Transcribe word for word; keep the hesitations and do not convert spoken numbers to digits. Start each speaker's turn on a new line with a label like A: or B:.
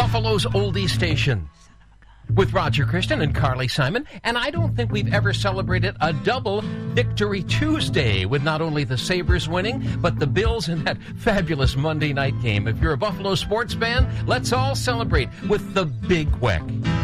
A: Buffalo's oldie station, with Roger Christian and Carly Simon. And I don't think we've ever celebrated a double Victory Tuesday with not only the Sabres winning, but the Bills in that fabulous Monday night game. If you're a Buffalo sports fan, let's all celebrate with the Big Weck.